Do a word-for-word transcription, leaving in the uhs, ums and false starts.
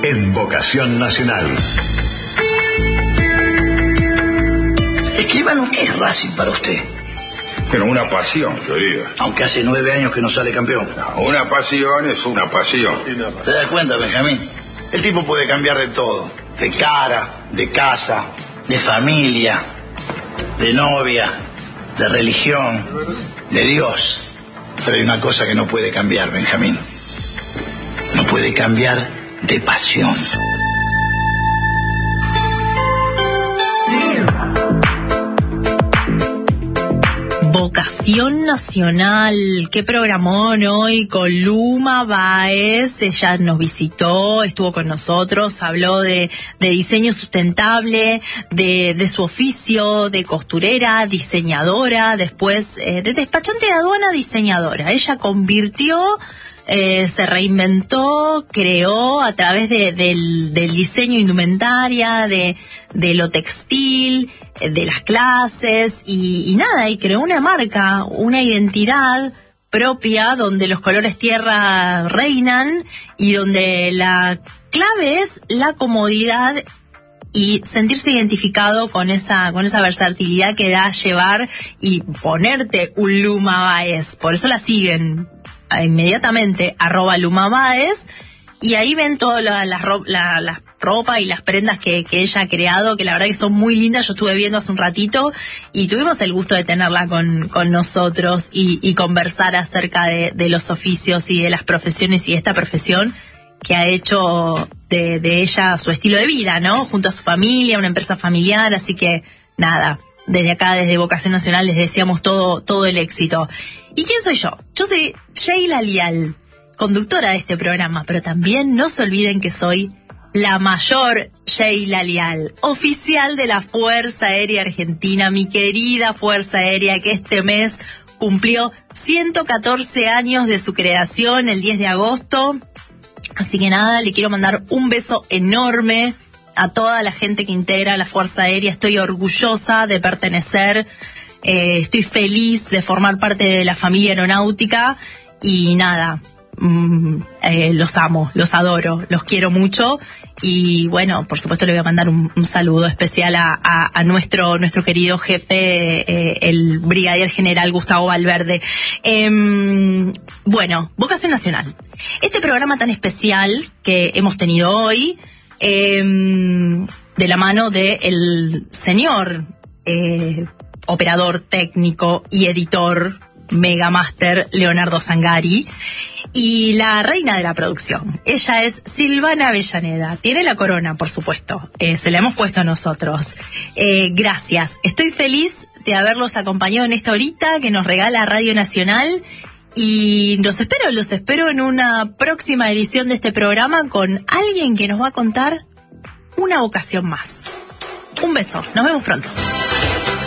en Vocación Nacional. Escribano, ¿qué es Racing para usted? Pero una pasión, querido. Aunque hace nueve años que no sale campeón. No, una pasión es una pasión. ¿Te das cuenta, Benjamín? El tipo puede cambiar de todo. De cara, de casa, de familia, de novia, de religión, de Dios. Pero hay una cosa que no puede cambiar, Benjamín. No puede cambiar de pasión. Vocación Nacional, qué programón hoy con Luma Báez. Ella nos visitó, estuvo con nosotros, habló de, de diseño sustentable, de, de su oficio de costurera, diseñadora, después eh, de despachante de aduana, diseñadora. Ella convirtió, eh, se reinventó, creó a través de, del, del diseño indumentaria, de, de lo textil, de las clases y, y nada, y creó una marca, una identidad propia donde los colores tierra reinan y donde la clave es la comodidad y sentirse identificado con esa con esa versatilidad que da llevar y ponerte un Luma Báez. Por eso la siguen inmediatamente, arroba Luma Báez, y ahí ven todas las la, la, la ropa y las prendas que, que ella ha creado, que la verdad que son muy lindas. Yo estuve viendo hace un ratito y tuvimos el gusto de tenerla con, con nosotros y, y conversar acerca de, de los oficios y de las profesiones y de esta profesión que ha hecho de, de ella su estilo de vida, ¿no? Junto a su familia, una empresa familiar, así que nada, desde acá, desde Vocación Nacional, les deseamos todo, todo el éxito. ¿Y quién soy yo? Yo soy Sheila Lial, conductora de este programa, pero también no se olviden que soy la mayor Sheila Lial, oficial de la Fuerza Aérea Argentina, mi querida Fuerza Aérea, que este mes cumplió ciento catorce años de su creación, el diez de agosto. Así que nada, le quiero mandar un beso enorme a toda la gente que integra la Fuerza Aérea. Estoy orgullosa de pertenecer, eh, estoy feliz de formar parte de la familia aeronáutica y nada, mm, eh, los amo, los adoro, los quiero mucho. Y bueno, por supuesto le voy a mandar un, un saludo especial a, a, a nuestro nuestro querido jefe, eh, el brigadier general Gustavo Valverde. Eh, bueno, Vocación Nacional. Este programa tan especial que hemos tenido hoy, eh, de la mano del señor eh, operador técnico y editor Megamaster Leonardo Zangari, y la reina de la producción. Ella es Silvana Avellaneda. Tiene la corona, por supuesto. Eh, se la hemos puesto nosotros. Eh, gracias. Estoy feliz de haberlos acompañado en esta horita que nos regala Radio Nacional. Y los espero, los espero en una próxima edición de este programa con alguien que nos va a contar una vocación más. Un beso. Nos vemos pronto.